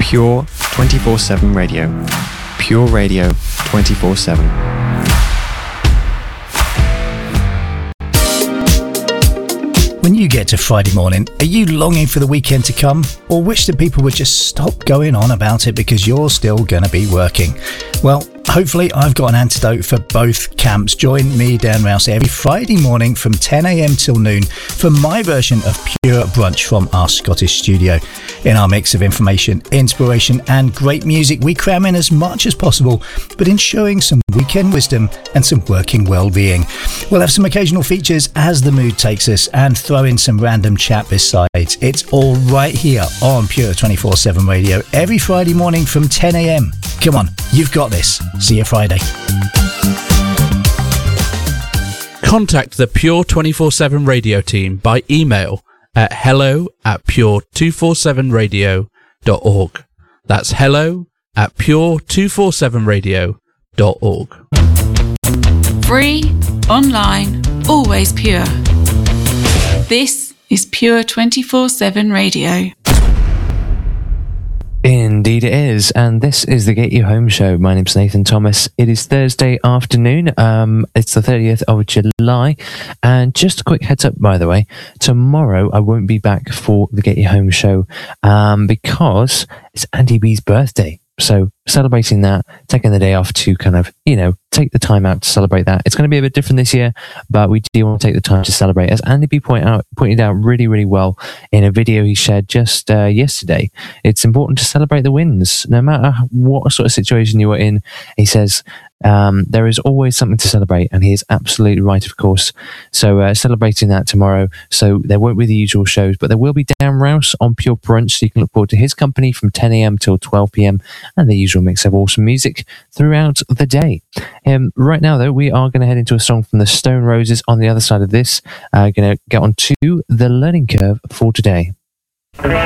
Pure 24/7 Radio. Pure Radio 24/7. When you get to Friday morning, are you longing for the weekend to come, or wish that people would just stop going on about it because you're still going to be working? Well, hopefully I've got an antidote for both camps. Join me, Dan Rouse, every Friday morning from 10 a.m. till noon for my version of Pure Brunch from our Scottish studio. In our mix of information, inspiration and great music, we cram in as much as possible, but ensuring some weekend wisdom and some working well-being. We'll have some occasional features as the mood takes us and throw in some random chat besides. It's all right here on Pure 24/7 Radio every Friday morning from 10 a.m. Come on, you've got this. See you Friday. Contact the Pure 24/7 Radio team by email at hello@pure247radio.org. That's hello@pure247radio.org. Free, online, always pure. This is Pure 24/7 Radio. Indeed it is, and this is the Get You Home show. My name's Nathan Thomas. It is Thursday afternoon. It's the 30th of July, and just a quick heads up, by the way, tomorrow I won't be back for the Get You Home show because it's Andy B's birthday. So celebrating that, taking the day off to kind of, take the time out to celebrate that. It's going to be a bit different this year, but we do want to take the time to celebrate. As Andy B pointed out really, really well in a video he shared just yesterday, it's important to celebrate the wins, no matter what sort of situation you are in. He says, there is always something to celebrate, and he is absolutely right, of course. So celebrating that tomorrow. So there won't be the usual shows, but there will be Dan Rouse on Pure Brunch, so you can look forward to his company from 10 a.m. till 12 p.m. and the usual mix of awesome music throughout the day. Right now, though, we are going to head into a song from the Stone Roses. On the other side of this, going to get on to the learning curve for today.